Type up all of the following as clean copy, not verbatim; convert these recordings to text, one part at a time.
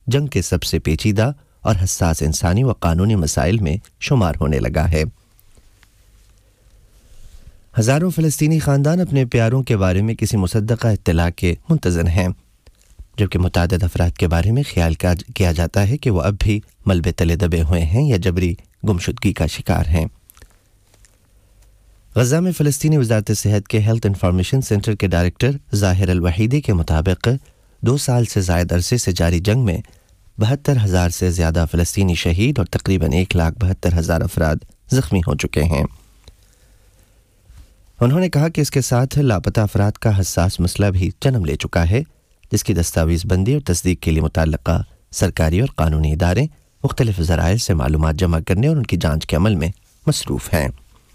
जंग के सबसे पेचीदा और हसास इंसानी व कानूनी मसाइल में शुमार होने लगा है। हज़ारों फ़लस्तीनी ख़ानदान अपने प्यारों के बारे में किसी मुसद्दक़ा इत्तला के मुंतज़र हैं, जबकि मुतादिद अफराद के बारे में ख्याल किया जाता है कि वो अब भी मलबे तले दबे हुए हैं या जबरी गुमशुदगी का शिकार हैं। गज़ा में फ़लस्तीनी वज़ारत सेहत के हेल्थ इंफॉर्मेशन सेंटर के डायरेक्टर ज़ाहिर अल-वहीदी के मुताबिक 2 साल से ज़ायद अरसे से जारी जंग में 72,000 से ज़्यादा फ़लस्तीनी शहीद और तकरीबन 1,72,000 अफराद ज़ख्मी हो चुके हैं। उन्होंने कहा कि इसके साथ लापता अफराद का हसास मसला भी जन्म ले चुका है, जिसकी दस्तावेज़ बंदी और तस्दीक के लिए मुतल्लिक़ा सरकारी और कानूनी इदारे मुख्तलिफ ज़राइल से मालूमात जमा करने और उनकी जांच के अमल में मसरूफ़ हैं।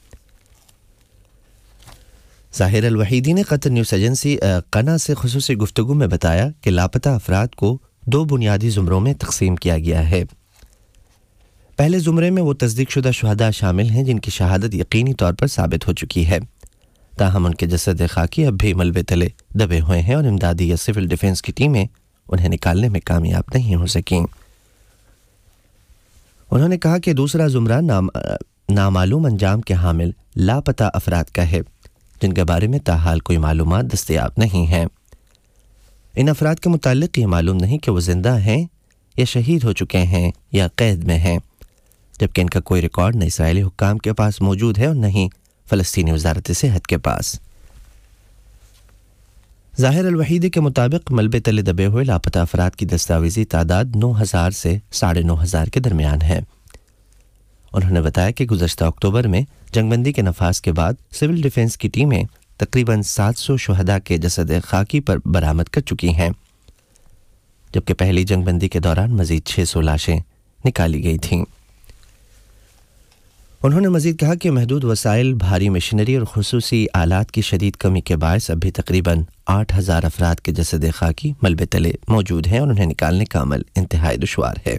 ज़ाहिर अल-वहीदी ने क़तर न्यूज़ एजेंसी क़ना से ख़ुसूसी गुफ्तगू में बताया कि लापता अफराद को 2 बुनियादी ज़ुमरों में तक़सीम किया गया है। पहले ज़ुमरे में वो तस्दीक़शुदा शुहदा शामिल हैं जिनकी शहादत यकीनी तौर पर साबित हो चुकी है, ताहम उनके जसद खाकी अब भी मलबे तले दबे हुए हैं और इमदादी या सिविल डिफेंस की टीमें उन्हें निकालने में कामयाब नहीं हो सकीं। उन्होंने कहा कि दूसरा ज़ुमरा नामालूम अंजाम के हामिल लापता अफराद का है, जिनके बारे में ताहाल कोई मालूमात दस्तयाब नहीं है। इन अफराद के मुताल्लिक़ ये मालूम नहीं कि वो ज़िंदा हैं या शहीद हो चुके हैं या क़ैद में हैं, जबकि इनका कोई रिकॉर्ड न इसराइली हुक्काम के पास मौजूद है और न ही फ़लस्तीनी वज़ारत सेहत के पास। ज़ाहिर अल-वहीदी के मुताबिक मलबे तले दबे हुए लापता अफराद की दस्तावेज़ी तादाद 9,000 से 9,500 के दरमियान है। उन्होंने बताया कि गुज़श्ता अक्टूबर में जंगबंदी के नफाज के बाद सिविल डिफेंस की टीमें तकरीबन 700 शुहदा के जसद खाकी पर बरामद कर चुकी हैं, जबकि पहली जंगबंदी के दौरान मज़ीद 600 लाशें निकाली गई थीं। उन्होंने मज़ीद कहा कि महदूद वसाइल, भारी मशीनरी और खुसूसी आलात की शदीद कमी के बायस अभी तकरीबन 8,000 अफराद के जसद खाकी मलबे तले मौजूद हैं और उन्हें निकालने का अमल इंतहाई दुश्वार है।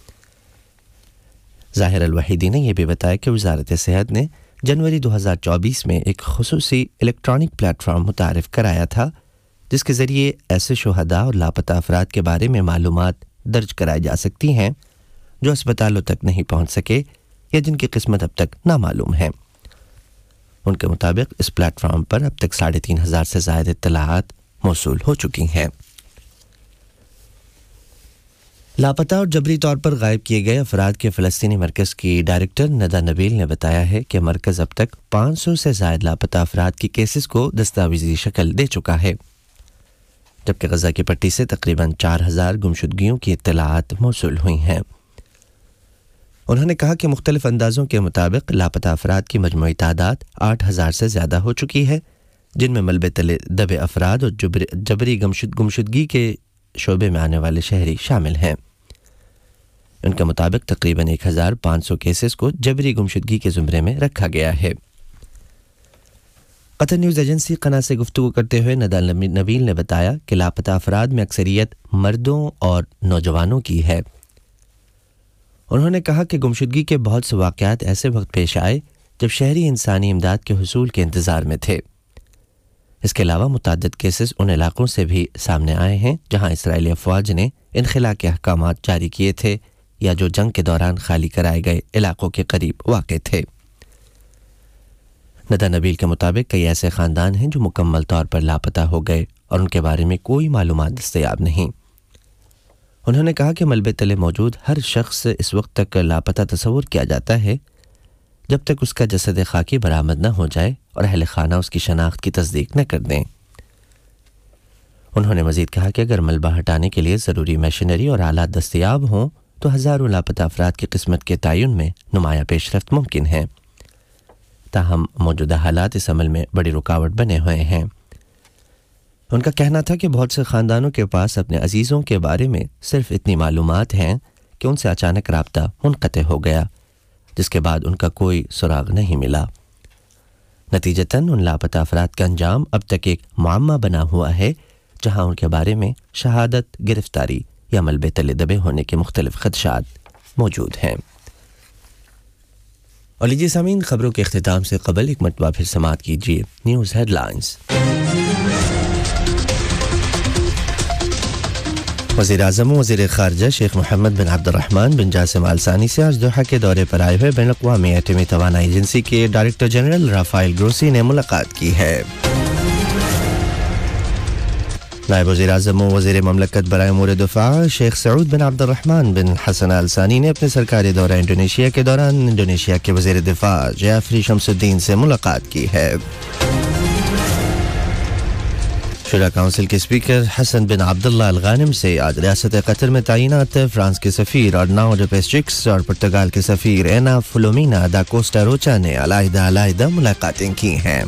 ज़ाहिर अल-वहीदी ने यह भी बताया कि वज़ारत सेहत ने जनवरी 2024 में एक खुसूसी इलेक्ट्रॉनिक प्लेटफॉर्म मुतारिफ कराया था, जिसके ज़रिए ऐसे शुहदा और लापता अफराद के बारे में मालूमात दर्ज कराई जा सकती हैं जो अस्पतालों तक नहीं पहुँच सके या जिनकी किस्मत अब तक नामालूम है। उनके मुताबिक इस प्लेटफॉर्म पर अब तक 3,500 से ज़ायद इत्तलाआत मौसूल हो चुकी हैं। लापता और जबरी तौर पर गायब किए गए अफराद के फ़लस्तीनी मरकज़ की डायरेक्टर नदा नबील ने बताया है कि मरकज़ अब तक 500 से ज़ायद लापता अफराद की केसेस को दस्तावेज़ी शक्ल दे चुका है, जबकि गज़ा की पट्टी से तकरीबन 4,000 गुमशुदगियों की इत्तलाआत मौसूल हुई हैं। उन्होंने कहा कि मुख्तलिफ अंदाज़ों के मुताबिक लापता अफराद की मजमूई तादाद 8,000 से ज़्यादा हो चुकी है, जिनमें मलबे तले दबे अफराद और जबरी गुमशुदगी के शोबे में आने वाले शहरी शामिल हैं। उनके मुताबिक तकरीबन 1,500 केसेस को जबरी गुमशुदगी के ज़ुमरे में रखा गया है। क़तर न्यूज़ एजेंसी क़ना से गुफ्तगू करते हुए नदा नबील ने बताया कि लापता अफराद में अक्सरियत मर्दों और नौजवानों की है। उन्होंने कहा कि गुमशुदगी के बहुत से वाक़यात ऐसे वक्त पेश आए जब शहरी इंसानी इमदाद के हुसूल के इंतज़ार में थे। इसके अलावा मुतअद्दिद केसेस उन इलाक़ों से भी सामने आए हैं जहां इसराइली अफ़वाज ने इनख़िला के अहकामात जारी किए थे या जो जंग के दौरान खाली कराए गए इलाक़ों के करीब वाक़ थे। नदा नबील के मुताबिक कई ऐसे ख़ानदान हैं जो मुकम्मल तौर पर लापता हो गए और उनके बारे में कोई मालूमात दस्तयाब नहीं। उन्होंने कहा कि मलबे तले मौजूद हर शख्स इस वक्त तक लापता तस्वुर किया जाता है जब तक उसका जसद खाकी बरामद न हो जाए और अहले खाना उसकी शनाख्त की तस्दीक न कर दें। उन्होंने मज़ीद कहा कि अगर मलबा हटाने के लिए ज़रूरी मशीनरी और आलात दस्तयाब हों तो हज़ारों लापता अफराद की किस्मत के तयन में नुमाया पेशरफ्त मुमकिन है, ताहम मौजूदा हालात इस अमल में बड़ी रुकावट बने हुए हैं। उनका कहना था कि बहुत से ख़ानदानों के पास अपने अजीज़ों के बारे में सिर्फ़ इतनी मालूमात हैं कि उनसे अचानक राब्ता मुनक़ते हो गया, जिसके बाद उनका कोई सुराग नहीं मिला। नतीजतन उन लापता अफराद का अंजाम अब तक एक मुअम्मा बना हुआ है, जहां उनके बारे में शहादत, गिरफ्तारी या मलबे तले दबे होने के मुख्तलिफ ख़दशात मौजूद हैं। और लीजिए सामीन, खबरों के इख्तिताम से कबल एक मरतबा फिर समाअत कीजिए न्यूज़ हेडलाइंस। वज़ीर-ए-आज़म वज़ीर ख़ारिजा शेख मोहम्मद बिन अब्दुर्रहमान बिन जासिम आल सानी से आज दोहा के दौरे पर आए हुए बैनुल-अक़वामी एटमी तवानाई एजेंसी के डायरेक्टर जनरल राफ़ाएल ग्रोसी ने मुलाकात की है। नायब वज़ीर-ए-आज़म वज़ीर ममलकत बराए उमूर दिफ़ा शेख सऊद बिन अब्दुर्रहमान बिन हसन आल सानी ने अपने सरकारी दौरा इंडोनेशिया के दौरान इंडोनेशिया के वज़ीर दिफ़ा जाफ़री शम्सुद्दीन से मुलाकात की है। शुरा काउंसिल के स्पीकर हसन बिन अब्दुल्ला अल गानिम से आज रियासत कतर में तैनात फ्रांस के सफ़ीर अर्नाओ डे पेस्ट्रिक्स और पुर्तगाल के सफ़ीर एना फिलोमिना दा कोस्टा रोचा ने अलग-अलग मुलाकातें की हैं।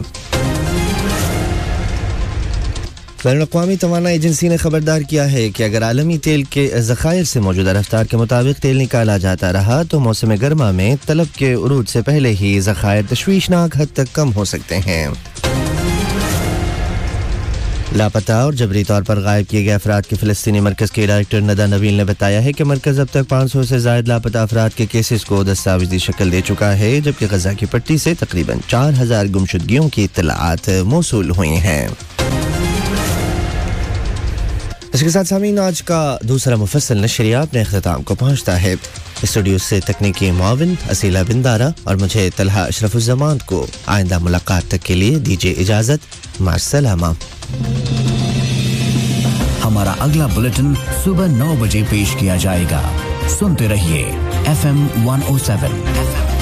बैनुल-अक़वामी तवानाई एजेंसी ने खबरदार किया है कि अगर आलमी तेल के ज़खायर से मौजूदा रफ्तार के मुताबिक तेल निकाला जाता रहा तो मौसम गर्मा में तलब के उरूज से पहले ही ज़खायर तशवीशनाक हद तक कम हो सकते हैं। लापता और जबरी तौर पर गायब किए गए अफराद के फ़लस्तीनी मरकज़ के डायरेक्टर नदा नबील ने बताया है कि मरकज़ अब तक 500 से ज़ायद लापता अफराद के केसेस को दस्तावेज़ी शक्ल दे चुका है, जबकि गज़ा की पट्टी से तकरीबन 4000 गुमशुदगियों की इत्तलाआत मौसूल हुई हैं। इसके साथ सामीन आज का दूसरा मुफस्सल नशरिया अपने इख्तिताम को पहुंचता है। स्टूडियो से तकनीकी मुआविन असीला बिंदारा और मुझे तलहा अशरफुज़्ज़मान को आइंदा मुलाकात तक के लिए दीजिए इजाज़त। मास्सलामा। हमारा अगला बुलेटिन सुबह 9 बजे पेश किया जाएगा। सुनते रहिए FM 107